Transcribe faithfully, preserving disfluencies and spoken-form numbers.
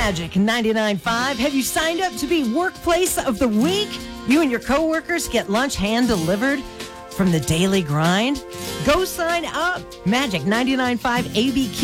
Magic ninety-nine point five. Have you signed up to be Workplace of the Week? You and your coworkers get lunch hand-delivered from the Daily Grind? Go sign up. Magic ninety-nine point five A B Q.